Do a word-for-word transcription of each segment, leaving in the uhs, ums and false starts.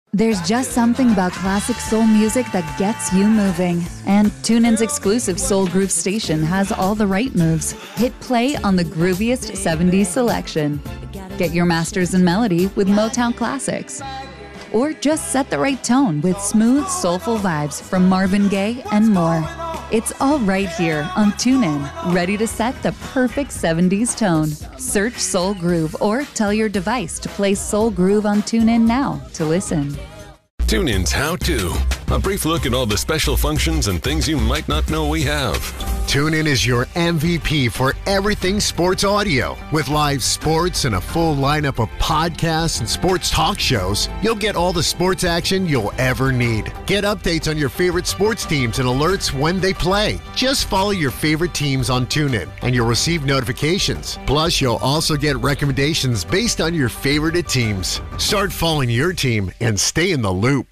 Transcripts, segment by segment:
There's just something about classic soul music that gets you moving. And TuneIn's exclusive Soul Groove station has all the right moves. Hit play on the grooviest seventies selection. Get your masters in melody with Motown classics. Or just set the right tone with smooth, soulful vibes from Marvin Gaye and more. It's all right here on TuneIn, ready to set the perfect seventies tone. Search Soul Groove or tell your device to play Soul Groove on TuneIn now to listen. TuneIn's How To. A brief look at all the special functions and things you might not know we have. TuneIn is your M V P for everything sports audio. With live sports and a full lineup of podcasts and sports talk shows, you'll get all the sports action you'll ever need. Get updates on your favorite sports teams and alerts when they play. Just follow your favorite teams on TuneIn and you'll receive notifications. Plus, you'll also get recommendations based on your favorite teams. Start following your team and stay in the loop.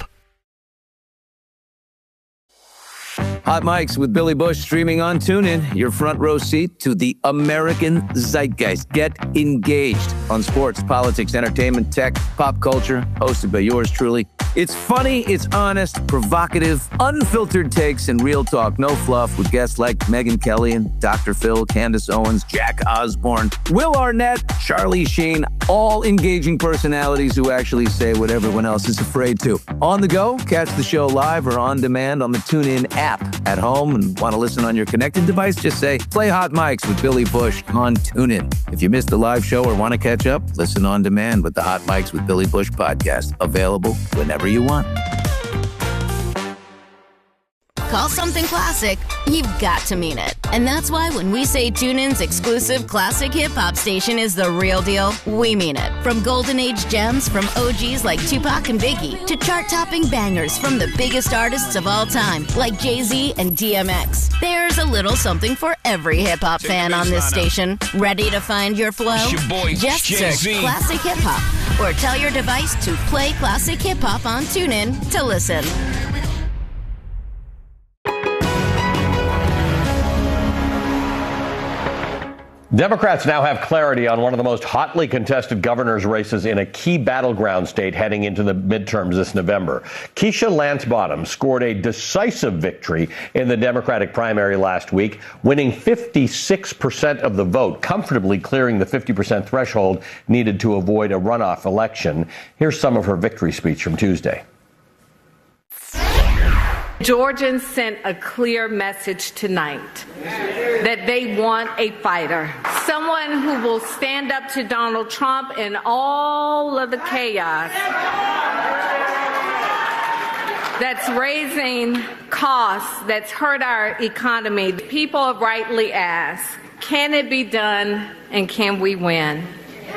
Hot Mics with Billy Bush streaming on TuneIn. Your front row seat to the American zeitgeist. Get engaged on sports, politics, entertainment, tech, pop culture. Hosted by yours truly. It's funny, it's honest, provocative, unfiltered takes, and real talk. No fluff with guests like Megyn Kelly and Doctor Phil, Candace Owens, Jack Osborne, Will Arnett, Charlie Sheen. All engaging personalities who actually say what everyone else is afraid to. On the go, catch the show live or on demand on the TuneIn app. At home and want to listen on your connected device, just say, play Hot Mics with Billy Bush on TuneIn. If you missed the live show or want to catch up, listen on demand with the Hot Mics with Billy Bush podcast. Available whenever you want. Call something classic, you've got to mean it. And that's why when we say TuneIn's exclusive classic hip-hop station is the real deal, we mean it. From golden age gems from O Gs like Tupac and Biggie to chart-topping bangers from the biggest artists of all time like Jay-Z and D M X. There's a little something for every hip-hop fan on this station. Ready to find your flow? It's your boy, Just Jay-Z. search Classic Hip Hop or tell your device to play Classic Hip Hop on TuneIn to listen. Democrats now have clarity on one of the most hotly contested governor's races in a key battleground state heading into the midterms this November. Keisha Lance Bottoms scored a decisive victory in the Democratic primary last week, winning fifty-six percent of the vote, comfortably clearing the fifty percent threshold needed to avoid a runoff election. Here's some of her victory speech from Tuesday. Georgians sent a clear message tonight that they want a fighter, someone who will stand up to Donald Trump and all of the chaos that's raising costs, that's hurt our economy. People rightly ask, can it be done and can we win?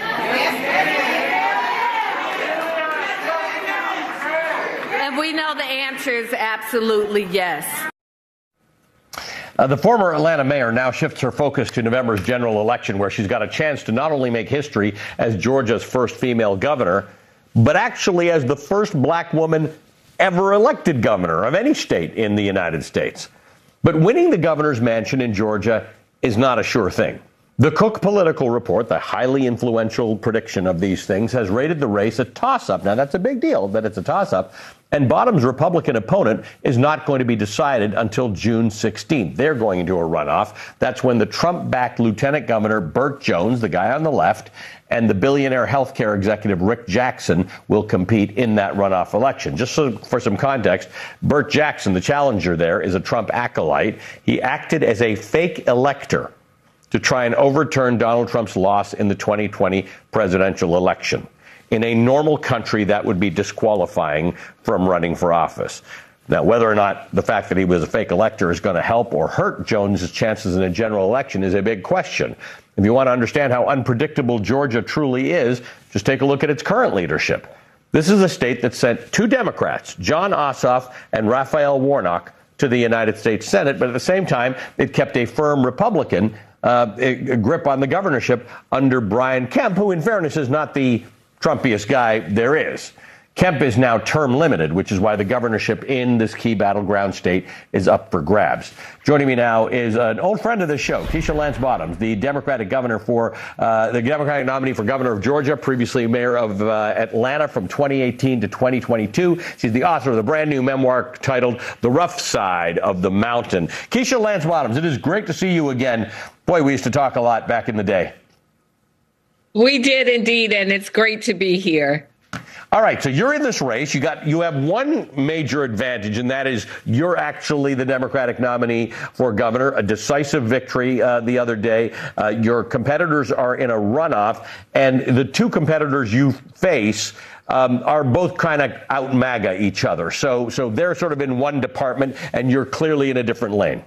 And we know the answer is absolutely yes. Uh, the former Atlanta mayor now shifts her focus to November's general election, where she's got a chance to not only make history as Georgia's first female governor, but actually as the first black woman ever elected governor of any state in the United States. But winning the governor's mansion in Georgia is not a sure thing. The Cook Political Report, the highly influential prediction of these things, has rated the race a toss-up. Now, that's a big deal that it's a toss-up. And Bottoms' Republican opponent is not going to be decided until June sixteenth. They're going into a runoff. That's when the Trump-backed Lieutenant Governor Burt Jones, the guy on the left, and the billionaire healthcare executive Rick Jackson will compete in that runoff election. Just so, for some context, Burt Jackson, the challenger there, is a Trump acolyte. He acted as a fake elector to try and overturn Donald Trump's loss in the twenty twenty presidential election. In a normal country, that would be disqualifying from running for office. Now, whether or not the fact that he was a fake elector is going to help or hurt Jones's chances in a general election is a big question. If you want to understand how unpredictable Georgia truly is, just take a look at its current leadership. This is a state that sent two Democrats, John Ossoff and Raphael Warnock, to the United States Senate, but at the same time, it kept a firm Republican uh, a, a grip on the governorship under Brian Kemp, who, in fairness, is not the Trumpiest guy there is. Kemp is now term limited, which is why the governorship in this key battleground state is up for grabs. Joining me now is an old friend of the show, Keisha Lance Bottoms, the Democratic governor for uh, the Democratic nominee for governor of Georgia, previously mayor of uh, Atlanta from twenty eighteen to twenty twenty-two. She's the author of the brand new memoir titled The Rough Side of the Mountain. Keisha Lance Bottoms, it is great to see you again. Boy, we used to talk a lot back in the day. We did indeed, and it's great to be here. All right, so you're in this race. You got you have one major advantage, and that is you're actually the Democratic nominee for governor, a decisive victory uh, the other day. Uh, your competitors are in a runoff, and the two competitors you face um, are both kind of out MAGA each other. So, so they're sort of in one department, and you're clearly in a different lane.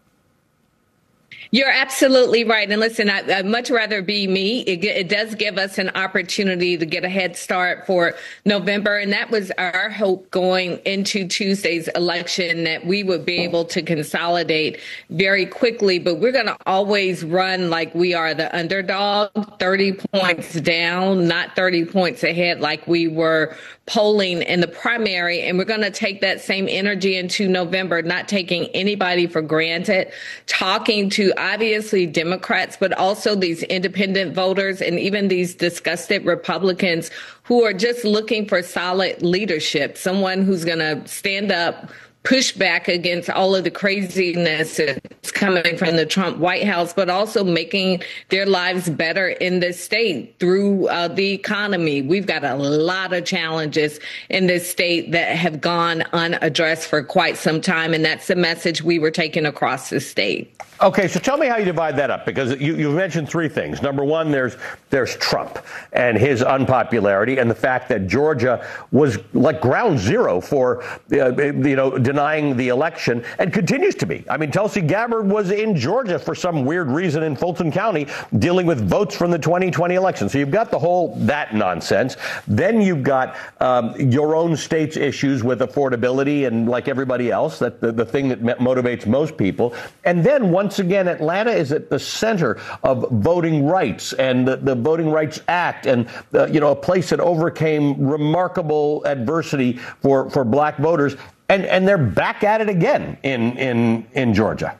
You're absolutely right. And listen, I, I'd much rather be me. It, it does give us an opportunity to get a head start for November. And that was our hope going into Tuesday's election, that we would be able to consolidate very quickly. But we're going to always run like we are the underdog, thirty points down, not thirty points ahead like we were polling in the primary. And we're going to take that same energy into November, not taking anybody for granted, talking to obviously Democrats, but also these independent voters and even these disgusted Republicans who are just looking for solid leadership, someone who's going to stand up, push back against all of the craziness that's coming from the Trump White House, but also making their lives better in this state through uh, the economy. We've got a lot of challenges in this state that have gone unaddressed for quite some time, and that's the message we were taking across the state. Okay, so tell me how you divide that up, because you, you mentioned three things. Number one, there's there's Trump and his unpopularity, and the fact that Georgia was like ground zero for uh, you know denying the election and continues to be. I mean, Tulsi Gabbard was in Georgia for some weird reason in Fulton County dealing with votes from the twenty twenty election. So you've got the whole that nonsense. Then you've got um, your own state's issues with affordability and like everybody else, that the, the thing that motivates most people. And then one. Once again, Atlanta is at the center of voting rights and the, the Voting Rights Act, and uh, you know, a place that overcame remarkable adversity for, for black voters, and, and they're back at it again in in in Georgia.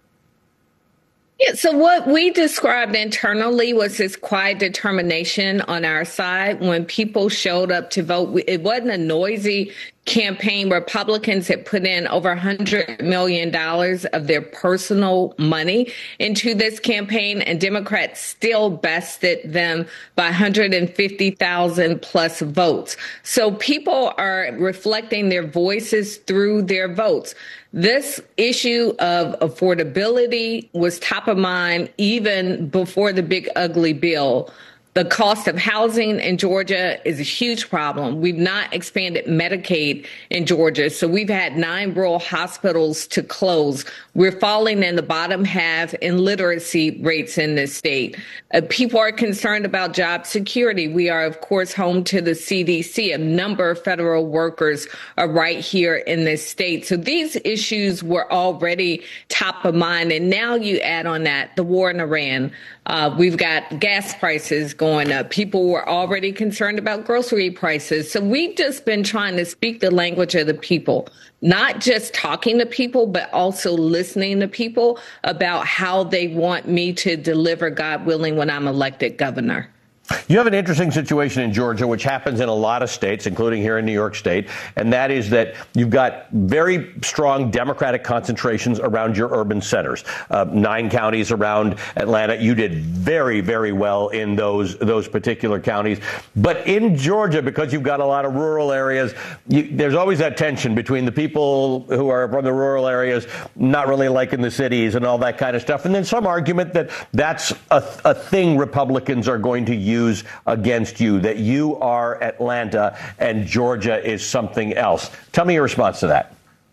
Yeah, so what we described internally was this quiet determination on our side. When people showed up to vote, it wasn't a noisy campaign. Republicans had put in over one hundred million dollars of their personal money into this campaign, and Democrats still bested them by one hundred fifty thousand plus votes. So people are reflecting their voices through their votes. This issue of affordability was top of mind even before the big ugly bill. The cost of housing in Georgia is a huge problem. We've not expanded Medicaid in Georgia, so we've had nine rural hospitals to close. We're falling in the bottom half in literacy rates in this state. Uh, people are concerned about job security. We are, of course, home to the C D C. A number of federal workers are right here in this state. So these issues were already top of mind. And now you add on that the war in Iran. Uh, we've got gas prices going up. People were already concerned about grocery prices. So we've just been trying to speak the language of the people, not just talking to people, but also listening to people about how they want me to deliver, God willing, when I'm elected governor. You have an interesting situation in Georgia, which happens in a lot of states, including here in New York State, and that is that you've got very strong Democratic concentrations around your urban centers. Uh, nine counties around Atlanta. You did very, very well in those those particular counties. But in Georgia, because you've got a lot of rural areas, you, there's always that tension between the people who are from the rural areas not really liking the cities and all that kind of stuff, and then some argument that that's a, a thing Republicans are going to use against you, that you are Atlanta and Georgia is something else. Tell me your response to that.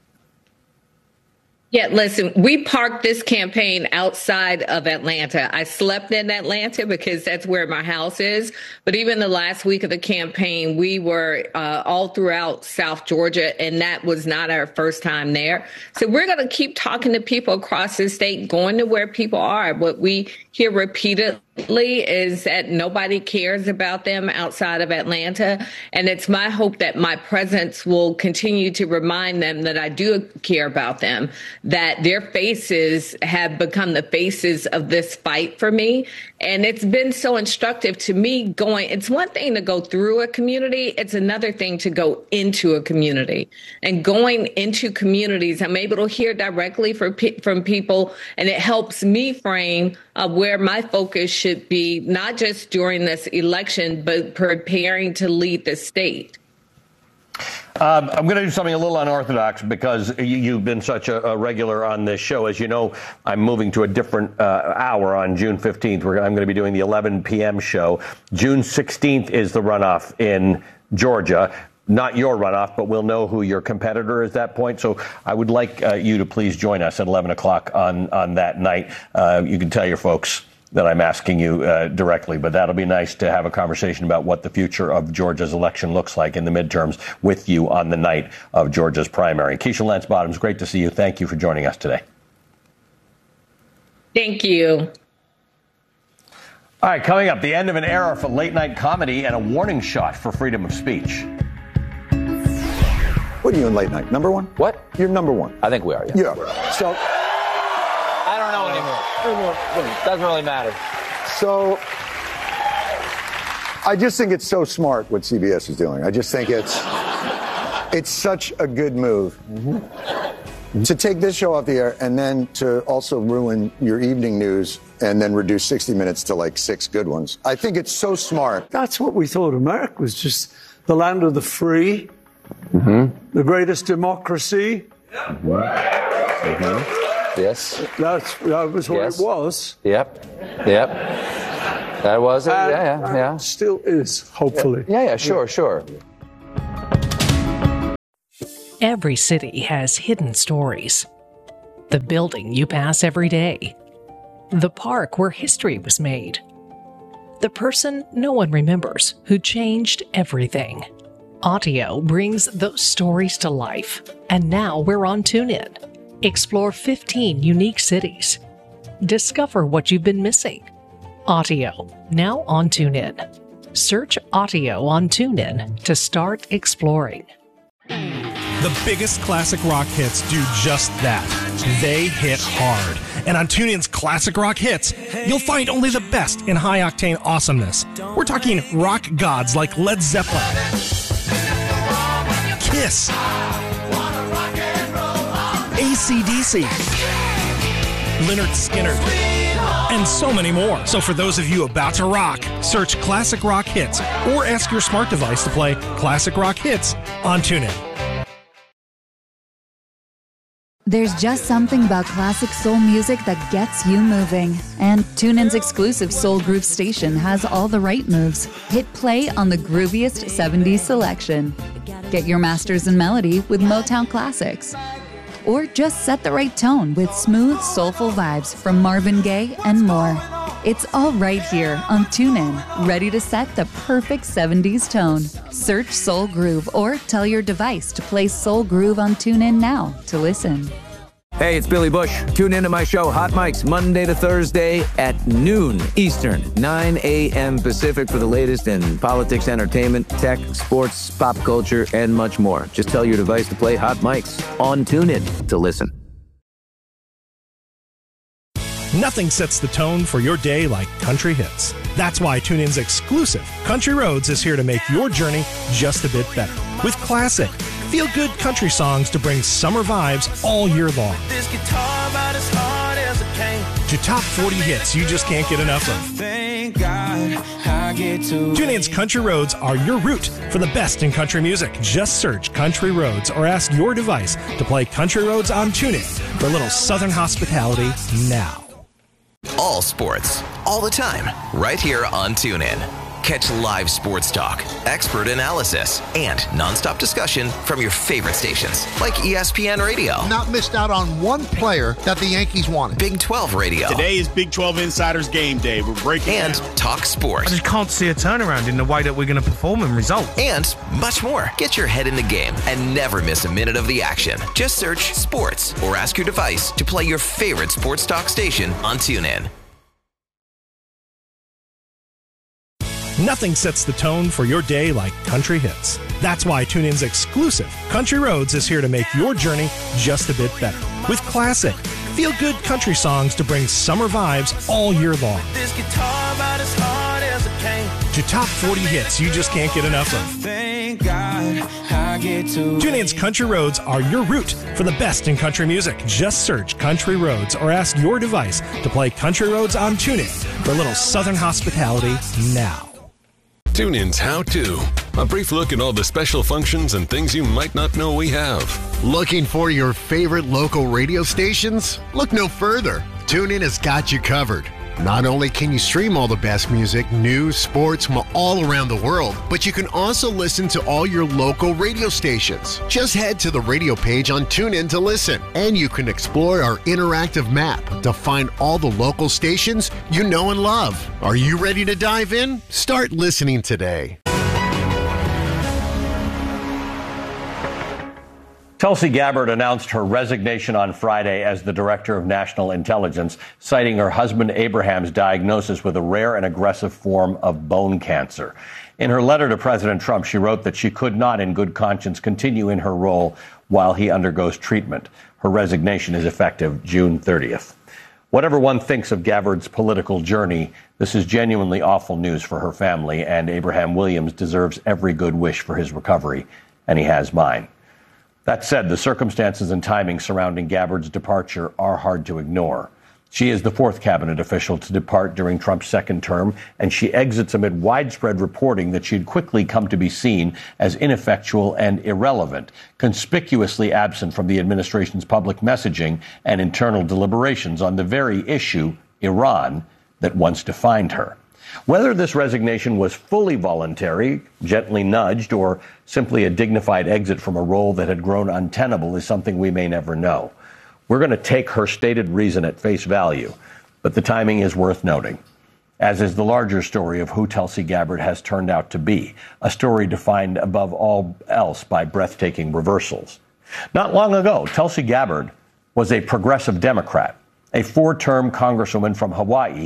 Yeah, listen, we parked this campaign outside of Atlanta. I slept in Atlanta because that's where my house is. But even the last week of the campaign, we were uh, all throughout South Georgia, and that was not our first time there. So we're going to keep talking to people across the state, going to where people are. What we hear repeatedly is that nobody cares about them outside of Atlanta. And it's my hope that my presence will continue to remind them that I do care about them, that their faces have become the faces of this fight for me. And it's been so instructive to me going, it's one thing to go through a community. It's another thing to go into a community. And going into communities, I'm able to hear directly from, from people, and it helps me frame uh, where my focus should be, not just during this election, but preparing to lead the state. Um, I'm going to do something a little unorthodox because you, you've been such a, a regular on this show. As you know, I'm moving to a different uh, hour on June fifteenth. We're, I'm going to be doing the eleven p.m. show. June sixteenth is the runoff in Georgia. Not your runoff, but we'll know who your competitor is at that point. So I would like uh, you to please join us at eleven o'clock on, on that night. Uh, you can tell your folks that I'm asking you uh, directly, but that'll be nice to have a conversation about what the future of Georgia's election looks like in the midterms with you on the night of Georgia's primary. Keisha Lance Bottoms, great to see you. Thank you for joining us today. Thank you. All right, coming up, the end of an era for late night comedy and a warning shot for freedom of speech. What are you in late night? Number one? What? You're number one. I think we are, yeah. Yeah. So, I don't know anymore. Doesn't really matter. So, I just think it's so smart what C B S is doing. I just think it's it's such a good move. Mm-hmm. To take this show off the air and then to also ruin your evening news and then reduce sixty minutes to like six good ones. I think it's so smart. That's what we thought America was, just the land of the free, mm-hmm. the greatest democracy. Mm-hmm. Mm-hmm. Yes. That's, that was what yes. it was. Yep. Yep. That was it. And, yeah, yeah, yeah. Still is, hopefully. Yeah, yeah, sure, sure. Every city has hidden stories. The building you pass every day. The park where history was made. The person no one remembers who changed everything. Audio brings those stories to life. And now we're on TuneIn. Explore fifteen unique cities. Discover what you've been missing. Audio, now on TuneIn. Search Audio on TuneIn to start exploring. The biggest classic rock hits do just that. They hit hard. And on TuneIn's Classic Rock Hits, you'll find only the best in high-octane awesomeness. We're talking rock gods like Led Zeppelin, Kiss, A C D C, Lynyrd Skynyrd, and so many more. So for those of you about to rock, search Classic Rock Hits or ask your smart device to play Classic Rock Hits on TuneIn. There's just something about classic soul music that gets you moving. And TuneIn's exclusive Soul Groove station has all the right moves. Hit play on the grooviest seventies selection. Get your masters in melody with Motown classics. Or just set the right tone with smooth, soulful vibes from Marvin Gaye and more. It's all right here on TuneIn, ready to set the perfect seventies tone. Search Soul Groove or tell your device to play Soul Groove on TuneIn now to listen. Hey, it's Billy Bush. Tune into my show, Hot Mics, Monday to Thursday at noon Eastern, nine a.m. Pacific for the latest in politics, entertainment, tech, sports, pop culture, and much more. Just tell your device to play Hot Mics on TuneIn to listen. Nothing sets the tone for your day like country hits. That's why TuneIn's exclusive Country Roads is here to make your journey just a bit better. With classic, feel-good country songs to bring summer vibes all year long. This guitar about as hard as it came. To top forty hits you just can't get enough of. Thank God I get to TuneIn's Country Roads are your route for the best in country music. Just search Country Roads or ask your device to play Country Roads on TuneIn for a little Southern hospitality now. All sports, all the time, right here on TuneIn. Catch live sports talk, expert analysis, and nonstop discussion from your favorite stations, like E S P N Radio. Not missed out on one player that the Yankees wanted. Big twelve Radio. Today is Big twelve Insiders Game Day. We're breaking And down. Talk Sports. I just can't see a turnaround in the way that we're going to perform and result. And much more. Get your head in the game and never miss a minute of the action. Just search Sports or ask your device to play your favorite sports talk station on TuneIn. Nothing sets the tone for your day like country hits. That's why TuneIn's exclusive Country Roads is here to make your journey just a bit better. With classic, feel-good country songs to bring summer vibes all year long. This guitar about as hard as a cane. To top forty hits you just can't get enough of. Thank God I get to. TuneIn's Country Roads are your route for the best in country music. Just search Country Roads or ask your device to play Country Roads on TuneIn for a little Southern hospitality now. TuneIn's How To. A brief look at all the special functions and things you might not know we have. Looking for your favorite local radio stations? Look no further. TuneIn has got you covered. Not only can you stream all the best music, news, sports from all around the world, but you can also listen to all your local radio stations. Just head to the radio page on TuneIn to listen, and you can explore our interactive map to find all the local stations you know and love. Are you ready to dive in? Start listening today. Tulsi Gabbard announced her resignation on Friday as the Director of National Intelligence, citing her husband Abraham's diagnosis with a rare and aggressive form of bone cancer. In her letter to President Trump, she wrote that she could not, in good conscience, continue in her role while he undergoes treatment. Her resignation is effective June thirtieth. Whatever one thinks of Gabbard's political journey, this is genuinely awful news for her family, and Abraham Williams deserves every good wish for his recovery, and he has mine. That said, the circumstances and timing surrounding Gabbard's departure are hard to ignore. She is the fourth cabinet official to depart during Trump's second term, and she exits amid widespread reporting that she'd quickly come to be seen as ineffectual and irrelevant, conspicuously absent from the administration's public messaging and internal deliberations on the very issue, Iran, that once defined her. Whether this resignation was fully voluntary, gently nudged, or simply a dignified exit from a role that had grown untenable is something we may never know. We're going to take her stated reason at face value, but the timing is worth noting, as is the larger story of who Tulsi Gabbard has turned out to be, a story defined above all else by breathtaking reversals. Not long ago, Tulsi Gabbard was a progressive Democrat, a four-term congresswoman from Hawaii